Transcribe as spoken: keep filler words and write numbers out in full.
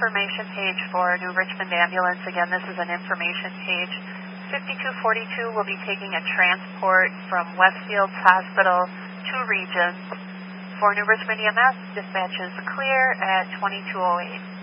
information page for New Richmond Ambulance. Again, this is an information page. fifty-two forty-two will be taking a transport from Westfields Hospital to Regions. For New Richmond E M S, dispatch is clear at twenty-two oh eight.